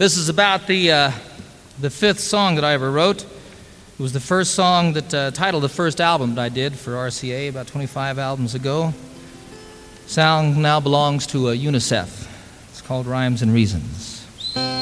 This is about the fifth song that I ever wrote. It was the first song that titled the first album that I did for RCA about 25 albums ago. Sound now belongs to UNICEF. It's called Rhymes and Reasons.